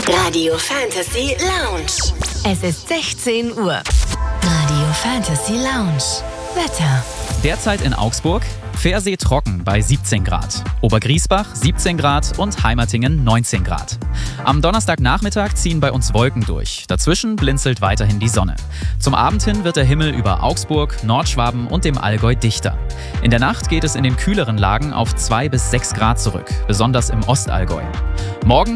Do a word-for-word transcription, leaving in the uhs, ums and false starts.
Radio Fantasy Lounge. Es ist sechzehn Uhr. Radio Fantasy Lounge. Wetter. Derzeit in Augsburg, Pfersee trocken bei siebzehn Grad, Obergriesbach siebzehn Grad und Heimertingen neunzehn Grad. Am Donnerstagnachmittag ziehen bei uns Wolken durch, dazwischen blinzelt weiterhin die Sonne. Zum Abend hin wird der Himmel über Augsburg, Nordschwaben und dem Allgäu dichter. In der Nacht geht es in den kühleren Lagen auf zwei bis sechs Grad zurück, besonders im Ostallgäu. Morgen